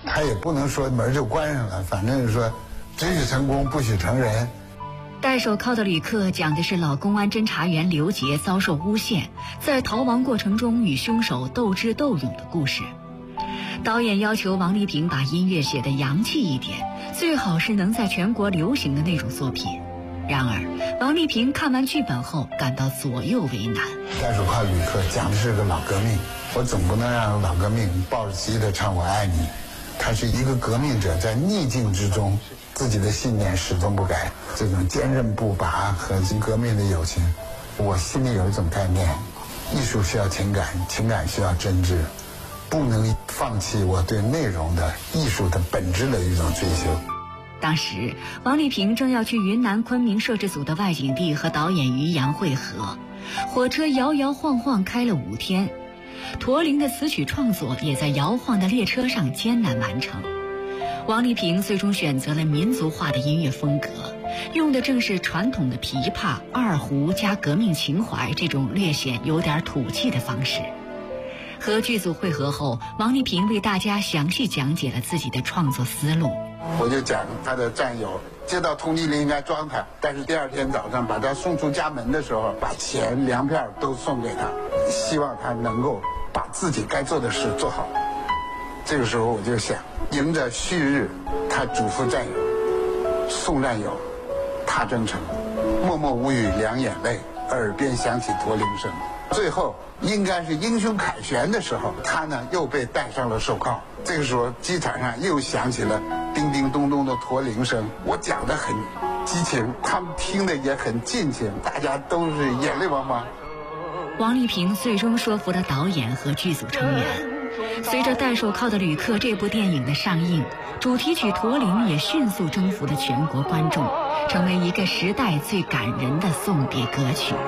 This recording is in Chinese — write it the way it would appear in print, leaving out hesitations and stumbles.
他也不能说门就关上了，反正是说只许成功不许成仁。 戴手铐的旅客讲的是老公安侦查员刘杰遭受诬陷，在逃亡过程中与凶手斗智斗勇的故事。导演要求王丽萍把音乐写得洋气一点，最好是能在全国流行的那种作品。然而王丽萍看完剧本后感到左右为难。 戴手铐旅客讲的是个老革命，我总不能让老革命抱着吉他唱我爱你。他是一个革命者，在逆境之中自己的信念始终不改，这种坚韧不拔和革命的友情，我心里有一种概念，艺术需要情感，情感需要真挚，不能放弃我对内容的艺术的本质的一种追求。 当时王丽萍正要去云南昆明摄制组的外景地和导演于洋会合，火车摇摇晃晃开了5天，驼铃的词曲创作也在摇晃的列车上艰难完成。王丽萍最终选择了民族化的音乐风格，用的正是传统的琵琶、二胡加革命情怀这种略显有点土气的方式。和剧组会合后，王丽萍为大家详细讲解了自己的创作思路。 我就讲他的战友接到通缉令应该装他，但是第2天早上把他送出家门的时候，把钱粮票都送给他，希望他能够把自己该做的事做好。这个时候我就想，迎着旭日，他嘱咐战友，送战友，他真诚，默默无语两眼泪，耳边响起驼铃声。最后应该是英雄凯旋的时候，他呢又被戴上了手铐。这个时候机场上又响起了叮叮咚咚的驼铃声。我讲得很激情，他们听得也很尽情，大家都是眼泪汪汪。 王丽萍最终说服了导演和剧组成员。随着《戴手铐的旅客》这部电影的上映，主题曲《驼铃》也迅速征服了全国观众，成为一个时代最感人的送别歌曲。